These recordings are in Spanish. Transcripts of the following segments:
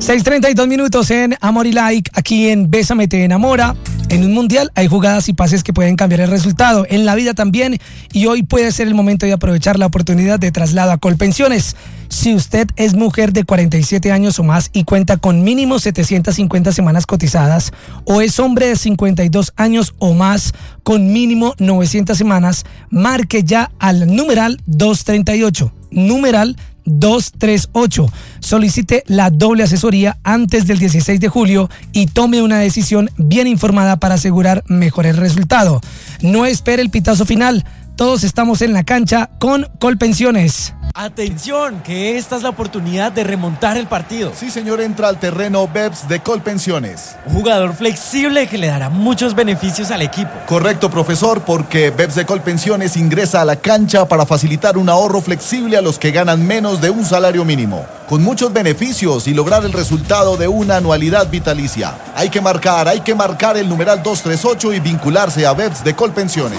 6:32 minutos en Amor y Like, aquí en Bésame te enamora. En un mundial hay jugadas y pases que pueden cambiar el resultado, en la vida también, y hoy puede ser el momento de aprovechar la oportunidad de traslado a Colpensiones. Si usted es mujer de 47 años o más y cuenta con mínimo 750 semanas cotizadas, o es hombre de 52 años o más con mínimo 900 semanas, marque ya al numeral 238, numeral 238. Solicite la doble asesoría antes del 16 de julio y tome una decisión bien informada para asegurar mejor el resultado. No espere el pitazo final. Todos estamos en la cancha con Colpensiones. Atención, que esta es la oportunidad de remontar el partido. Sí, señor, entra al terreno BEPS de Colpensiones. Un jugador flexible que le dará muchos beneficios al equipo. Correcto, profesor, porque BEPS de Colpensiones ingresa a la cancha para facilitar un ahorro flexible a los que ganan menos de un salario mínimo, con muchos beneficios y lograr el resultado de una anualidad vitalicia. Hay que marcar el numeral 238 y vincularse a BEPS de Colpensiones.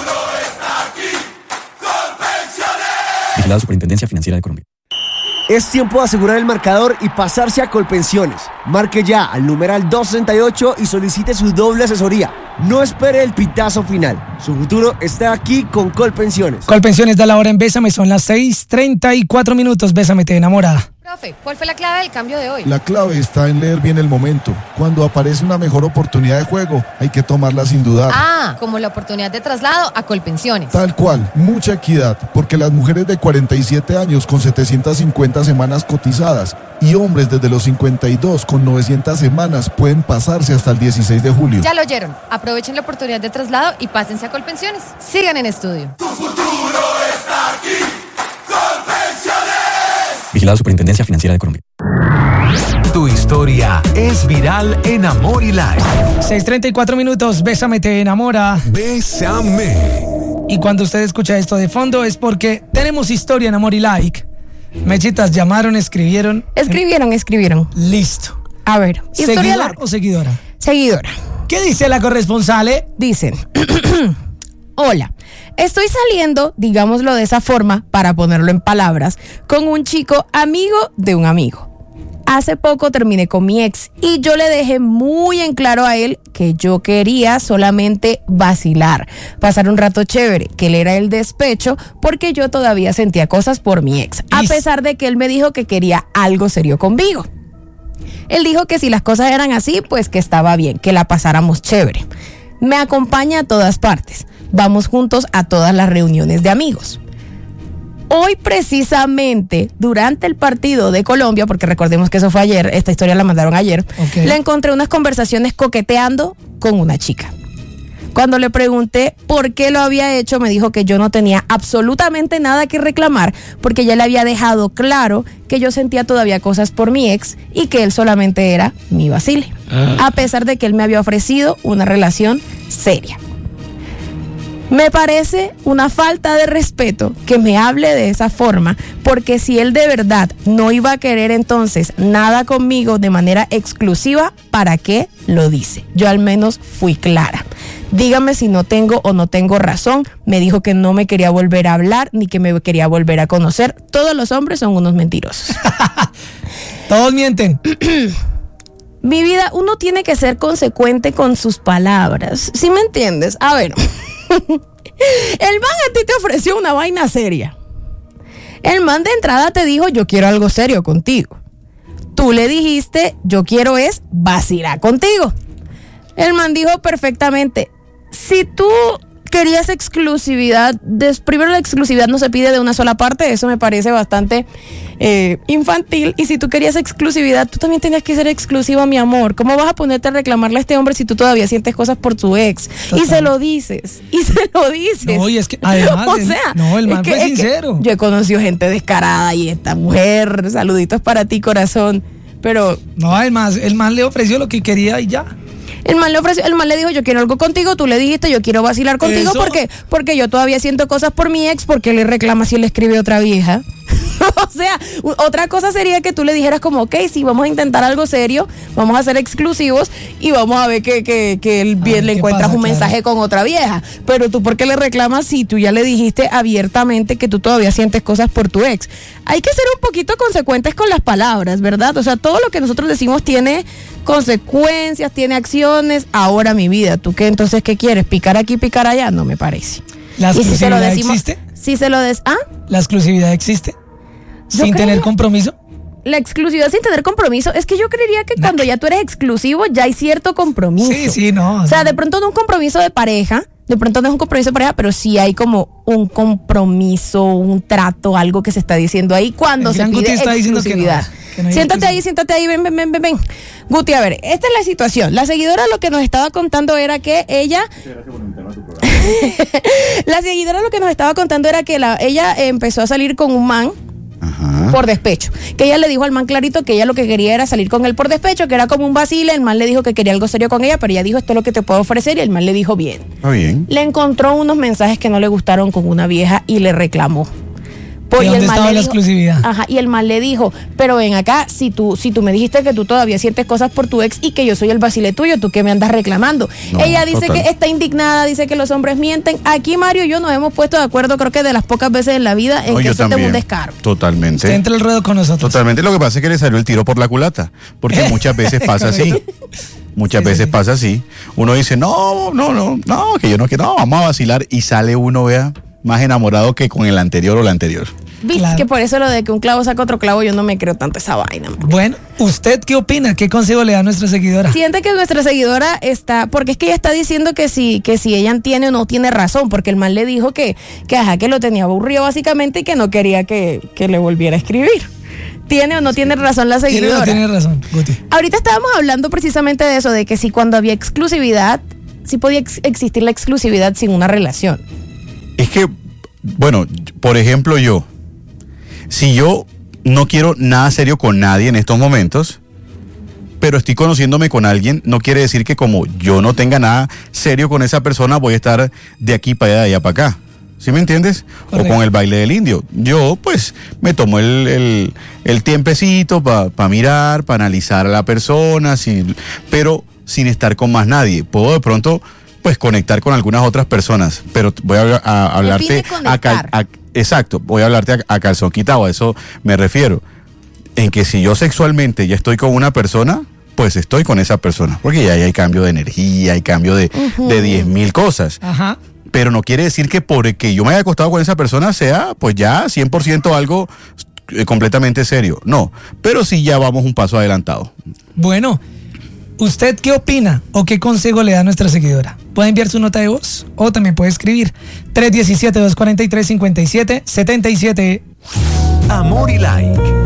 La Superintendencia Financiera de Colombia. Es tiempo de asegurar el marcador y pasarse a Colpensiones. Marque ya al numeral 238 y solicite su doble asesoría. No espere el pitazo final. Su futuro está aquí con Colpensiones. Colpensiones da la hora en Bésame, son las 6:34 minutos. Bésame te enamora. Profe, ¿cuál fue la clave del cambio de hoy? La clave está en leer bien el momento. Cuando aparece una mejor oportunidad de juego, hay que tomarla sin dudar. Ah, como la oportunidad de traslado a Colpensiones. Tal cual, mucha equidad, porque las mujeres de 47 años con 750 semanas cotizadas y hombres desde los 52 con 900 semanas pueden pasarse hasta el 16 de julio. Ya lo oyeron, aprovechen la oportunidad de traslado y pásense a Colpensiones. Sigan en estudio. Tu futuro está aquí, Colpensiones. Vigilado Superintendencia Financiera de Colombia. Tu historia es viral en Amor y Like. 6:34 minutos, Bésame te enamora. Bésame. Y cuando usted escucha esto de fondo es porque tenemos historia en Amor y Like. Mechitas, llamaron, escribieron. Escribieron. Listo. A ver, historia ¿Seguidor larga. o seguidora? Seguidora. ¿Qué dice la corresponsal? Dicen, hola, estoy saliendo, digámoslo de esa forma, para ponerlo en palabras, con un chico amigo de un amigo. Hace poco terminé con mi ex y yo le dejé muy en claro a él que yo quería solamente vacilar, pasar un rato chévere, que él era el despecho porque yo todavía sentía cosas por mi ex, a pesar de que él me dijo que quería algo serio conmigo. Él dijo que si las cosas eran así, pues que estaba bien, que la pasáramos chévere. Me acompaña a todas partes, vamos juntos a todas las reuniones de amigos. Hoy precisamente, durante el partido de Colombia, porque recordemos que eso fue ayer, esta historia la mandaron ayer, le encontré unas conversaciones coqueteando con una chica. Cuando le pregunté por qué lo había hecho, me dijo que yo no tenía absolutamente nada que reclamar, porque ya le había dejado claro que yo sentía todavía cosas por mi ex y que él solamente era mi vacile, a pesar de que él me había ofrecido una relación seria. Me parece una falta de respeto que me hable de esa forma, porque si él de verdad no iba a querer entonces nada conmigo de manera exclusiva, ¿para qué lo dice? Yo al menos fui clara. Dígame si no tengo o no tengo razón. Me dijo que no me quería volver a hablar ni que me quería volver a conocer. Todos los hombres son unos mentirosos. Todos mienten. Mi vida, uno tiene que ser consecuente con sus palabras. ¿Sí me entiendes? A ver, el man a ti te ofreció una vaina seria. El man de entrada te dijo, yo quiero algo serio contigo. Tú le dijiste, yo quiero es vacilar contigo. El man dijo perfectamente, si tú querías exclusividad, primero la exclusividad no se pide de una sola parte, eso me parece bastante infantil, y si tú querías exclusividad, tú también tenías que ser exclusiva, mi amor. ¿Cómo vas a ponerte a reclamarle a este hombre si tú todavía sientes cosas por tu ex? Total. Y se lo dices. No, y es que además, el man fue sincero. Yo he conocido gente descarada y esta mujer, saluditos para ti, corazón, pero... No, el man le ofreció lo que quería y ya. El man le dijo, yo quiero algo contigo, tú le dijiste, yo quiero vacilar contigo porque yo todavía siento cosas por mi ex, porque le reclama si él escribe otra vieja. O O sea, otra cosa sería que tú le dijeras como, ok, sí, vamos a intentar algo serio, vamos a ser exclusivos y vamos a ver que él bien le encuentras un mensaje con otra vieja. Pero tú, ¿por qué le reclamas si tú ya le dijiste abiertamente que tú todavía sientes cosas por tu ex? Hay que ser un poquito consecuentes con las palabras, ¿verdad? O sea, todo lo que nosotros decimos tiene consecuencias, tiene acciones. Ahora, mi vida, ¿tú qué entonces qué quieres? ¿Picar aquí, picar allá? No me parece. ¿La exclusividad existe? Si se lo ¿La exclusividad existe? ¿Sin tener compromiso? La exclusividad sin tener compromiso, es que yo creería que cuando ya tú eres exclusivo ya hay cierto compromiso. Sí, no. O sea, de pronto no un compromiso de pareja, pero sí hay como un compromiso, un trato, algo que se está diciendo ahí cuando se pide exclusividad. Siéntate ahí, ven. Guti, a ver, esta es la situación. La seguidora lo que nos estaba contando era que ella... ella empezó a salir con un man. Ajá. Por despecho, que ella le dijo al man clarito que ella lo que quería era salir con él por despecho, que era como un vacile. El man le dijo que quería algo serio con ella, pero ella dijo, esto es lo que te puedo ofrecer, y el man le dijo bien. Bien. Le encontró unos mensajes que no le gustaron con una vieja y le reclamó. ¿Y dónde estaba la exclusividad? Ajá, y el man le dijo, pero ven acá, si tú me dijiste que tú todavía sientes cosas por tu ex y que yo soy el vacile tuyo, ¿tú qué me andas reclamando? No, ella dice que está indignada, dice que los hombres mienten. Aquí Mario y yo nos hemos puesto de acuerdo, creo que de las pocas veces en la vida en que eso es un descaro. Totalmente. Usted entra el ruedo con nosotros. Totalmente, lo que pasa es que le salió el tiro por la culata, porque muchas veces pasa así. Muchas veces pasa así. Uno dice, no, que yo no quiero, no, vamos a vacilar, y sale uno, vea, más enamorado que con el anterior o la anterior. Viste, claro. Que por eso lo de que un clavo saca otro clavo, yo no me creo tanto esa vaina. Bueno, ¿usted qué opina? ¿Qué consejo le da a nuestra seguidora? Siente que nuestra seguidora está, porque es que ella está diciendo que si ella tiene o no tiene razón, porque el man le dijo que lo tenía aburrido básicamente y que no quería que le volviera a escribir. ¿Tiene o no tiene razón la seguidora? Tiene razón, Guti. Ahorita estábamos hablando precisamente de eso, de que si cuando había exclusividad, si podía existir la exclusividad sin una relación. Es que, bueno, por ejemplo si yo no quiero nada serio con nadie en estos momentos, pero estoy conociéndome con alguien, no quiere decir que como yo no tenga nada serio con esa persona, voy a estar de aquí para allá, de allá para acá. ¿Sí me entiendes? Correcto. O con el baile del indio. Yo, pues, me tomo el tiempecito para mirar, para analizar a la persona, pero sin estar con más nadie. Puedo de pronto, pues, conectar con algunas otras personas, pero voy a hablarte exacto, voy a hablarte a calzón quitado, a eso me refiero. En que si yo sexualmente ya estoy con una persona, pues estoy con esa persona, porque ya hay cambio de energía, hay cambio de 10.000 cosas. Ajá. Pero no quiere decir que porque yo me haya acostado con esa persona sea, pues ya 100% algo completamente serio. No, pero sí ya vamos un paso adelantado. Bueno, ¿usted qué opina o qué consejo le da a nuestra seguidora? Puede enviar su nota de voz o también puede escribir 317-243-5777. Amor y Like.